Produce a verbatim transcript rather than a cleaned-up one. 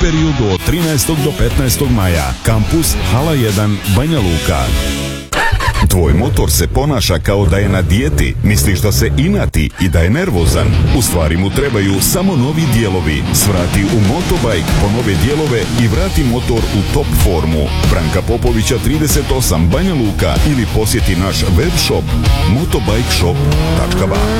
periodu od trinaestog do petnaestog maja. Kampus Hala jedan Banja Luka. Tvoj motor se ponaša kao da je na dijeti, misliš da se inati i da je nervozan. U stvari mu trebaju samo novi dijelovi. Svrati u Motobike po nove dijelove i vrati motor u top formu. Branka Popovića trideset osam Banja Luka ili posjeti naš web shop motobike shop tačka ba.